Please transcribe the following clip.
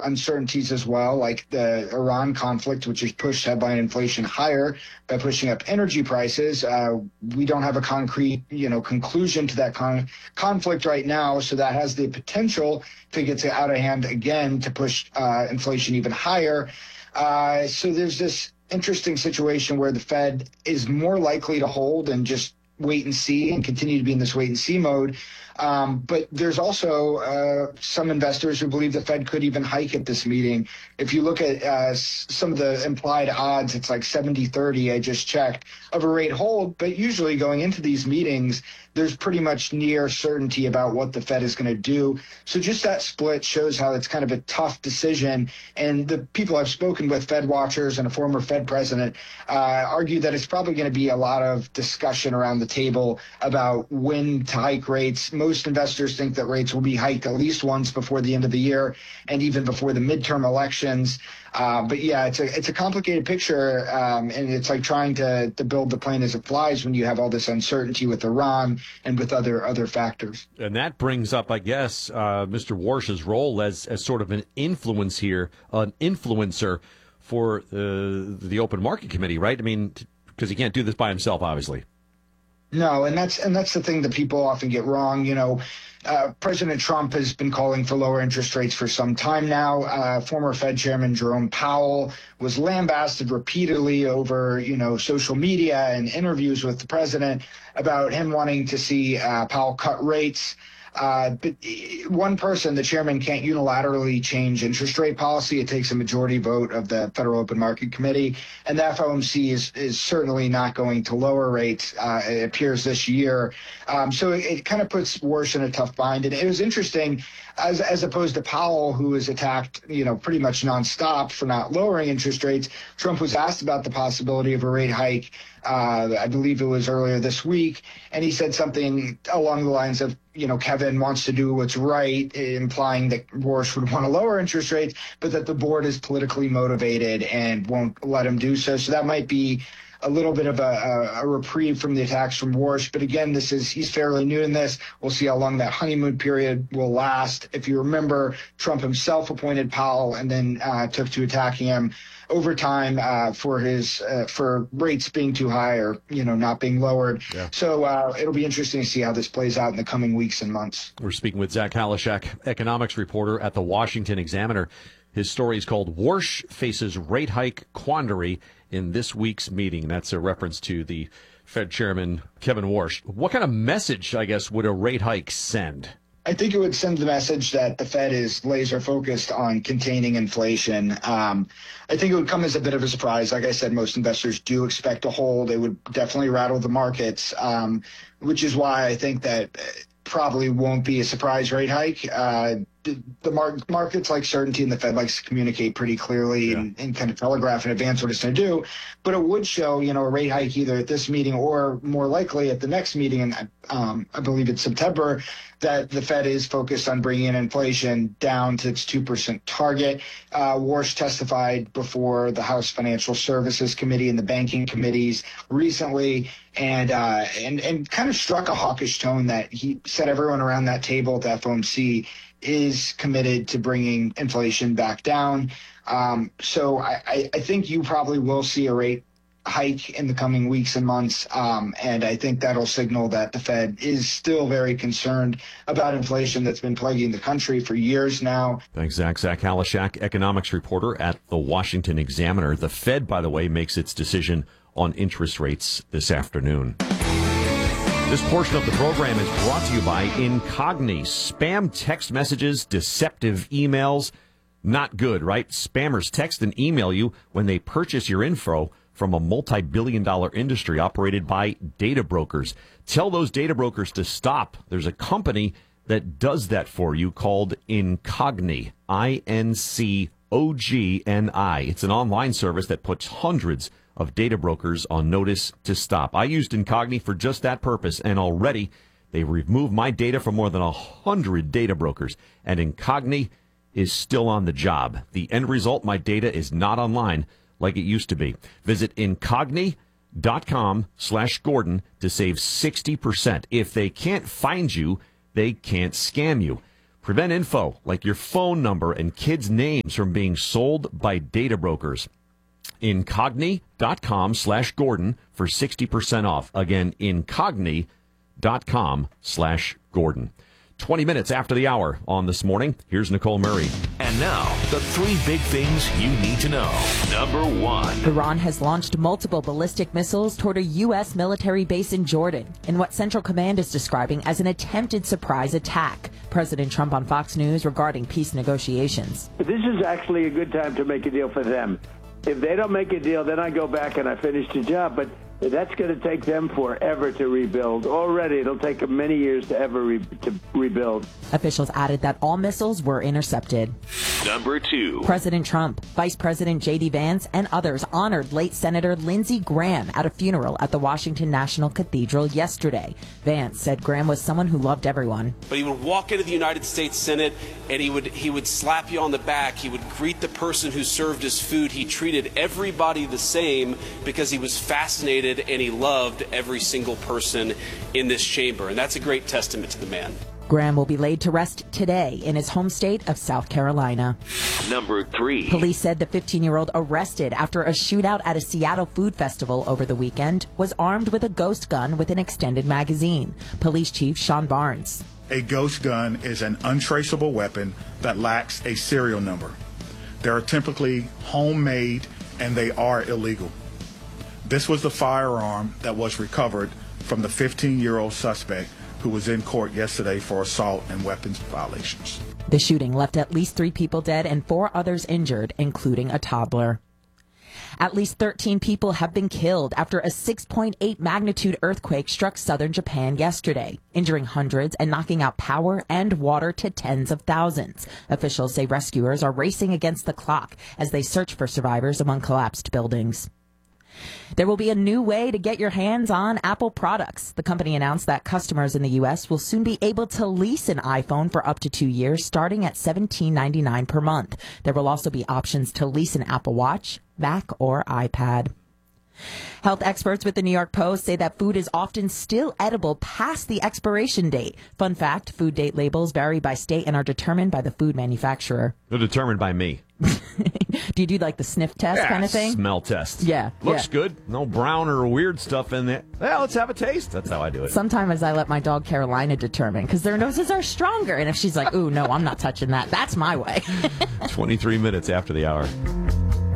uncertainties as well, like the Iran conflict, which has pushed headline inflation higher by pushing up energy prices. We don't have a concrete, conclusion to that conflict right now, so that has the potential, if it gets out of hand again, to push inflation even higher. So there's this interesting situation where the Fed is more likely to hold and just wait and see and continue to be in this wait and see mode. But there's also some investors who believe the Fed could even hike at this meeting. If you look at some of the implied odds, it's like 70-30, I just checked, of a rate hold. But usually going into these meetings, there's pretty much near certainty about what the Fed is going to do. So just that split shows how it's kind of a tough decision. And the people I've spoken with, Fed watchers and a former Fed president, argue that it's probably going to be a lot of discussion around the table about when to hike rates. Most investors think that rates will be hiked at least once before the end of the year and even before the midterm elections. But yeah, it's a complicated picture, and it's like trying to build the plane as it flies when you have all this uncertainty with Iran and with other factors. And that brings up, I guess, Mr. Warsh's role as sort of an influence here, an influencer for the Open Market Committee, right? I mean, because he can't do this by himself, obviously. No, and that's the thing that people often get wrong. President Trump has been calling for lower interest rates for some time now. Former Fed Chairman Jerome Powell was lambasted repeatedly over, social media and interviews with the president about him wanting to see Powell cut rates. But one person, the chairman, can't unilaterally change interest rate policy. It takes a majority vote of the Federal Open Market Committee, and the FOMC is certainly not going to lower rates, it appears, this year. So it kind of puts Warsh in a tough bind. And it was interesting, as opposed to Powell, who was attacked, pretty much nonstop for not lowering interest rates. Trump was asked about the possibility of a rate hike. I believe it was earlier this week, and he said something along the lines of, Kevin wants to do what's right, implying that Warsh would want to lower interest rates, but that the board is politically motivated and won't let him do so. So that might be a little bit of a reprieve from the attacks from Warsh. But again, he's fairly new in this. We'll see how long that honeymoon period will last. If you remember, Trump himself appointed Powell and then took to attacking him over time for rates being too high or, not being lowered. Yeah. So it'll be interesting to see how this plays out in the coming weeks and months. We're speaking with Zach Halushak, economics reporter at the Washington Examiner. His story is called Warsh Faces Rate Hike Quandary in this week's meeting. That's a reference to the Fed Chairman, Kevin Warsh. What kind of message, I guess, would a rate hike send? I think it would send the message that the Fed is laser focused on containing inflation. I think it would come as a bit of a surprise. Like I said, most investors do expect a hold. It would definitely rattle the markets, which is why I think that probably won't be a surprise rate hike. The markets like certainty, and the Fed likes to communicate pretty clearly and kind of telegraph in advance what it's going to do. But it would show, a rate hike either at this meeting or more likely at the next meeting, and I believe it's September, that the Fed is focused on bringing in inflation down to its 2% target. Warsh testified before the House Financial Services Committee and the banking committees recently, and kind of struck a hawkish tone that he said everyone around that table at the FOMC is committed to bringing inflation back down. So I think you probably will see a rate hike in the coming weeks and months, and I think that'll signal that the Fed is still very concerned about inflation that's been plaguing the country for years now. Thanks, Zach. Zach Halushak, economics reporter at the Washington Examiner. The Fed, by the way, makes its decision on interest rates this afternoon. This portion of the program is brought to you by Incogni. Spam text messages, deceptive emails, not good, right? Spammers text and email you when they purchase your info from a multi-billion-dollar industry operated by data brokers. Tell those data brokers to stop. There's a company that does that for you called Incogni, Incogni. It's an online service that puts hundreds of data brokers on notice to stop. I used Incogni for just that purpose, and already they removed my data from more than 100 data brokers, and Incogni is still on the job. The end result, my data is not online like it used to be. Visit Incogni.com/Gordon to save 60%. If they can't find you, they can't scam you. Prevent info like your phone number and kids' names from being sold by data brokers. Incogni.com/Gordon for 60% off. Again, Incogni.com/Gordon. 20 minutes after the hour on This Morning. Here's Nicole Murray. And now, the three big things you need to know. Number one. Iran has launched multiple ballistic missiles toward a U.S. military base in Jordan in what Central Command is describing as an attempted surprise attack. President Trump on Fox News regarding peace negotiations. This is actually a good time to make a deal for them. If they don't make a deal, then I go back and I finish the job. But that's going to take them forever to rebuild. Already, it'll take them many years to ever to rebuild. Officials added that all missiles were intercepted. Number two. President Trump, Vice President J.D. Vance, and others honored late Senator Lindsey Graham at a funeral at the Washington National Cathedral yesterday. Vance said Graham was someone who loved everyone. But he would walk into the United States Senate and he would slap you on the back. He would greet the person who served his food. He treated everybody the same because he was fascinated and he loved every single person in this chamber. And that's a great testament to the man. Graham will be laid to rest today in his home state of South Carolina. Number three. Police said the 15-year-old arrested after a shootout at a Seattle food festival over the weekend was armed with a ghost gun with an extended magazine. Police Chief Sean Barnes. A ghost gun is an untraceable weapon that lacks a serial number. They are typically homemade and they are illegal. This was the firearm that was recovered from the 15-year-old suspect who was in court yesterday for assault and weapons violations. The shooting left at least 3 people dead and 4 others injured, including a toddler. At least 13 people have been killed after a 6.8 magnitude earthquake struck southern Japan yesterday, injuring hundreds and knocking out power and water to tens of thousands. Officials say rescuers are racing against the clock as they search for survivors among collapsed buildings. There will be a new way to get your hands on Apple products. The company announced that customers in the U.S. will soon be able to lease an iPhone for up to 2 years, starting at $17.99 per month. There will also be options to lease an Apple Watch, Mac, or iPad. Health experts with the New York Post say that food is often still edible past the expiration date. Fun fact, food date labels vary by state and are determined by the food manufacturer. They're determined by me. Do you do like the sniff test kind of thing? Smell test. Yeah. Looks good. No brown or weird stuff in there. Yeah, let's have a taste. That's how I do it. Sometimes I let my dog Carolina determine because their noses are stronger. And if she's like, ooh, no, I'm not touching that. That's my way. 23 minutes after the hour.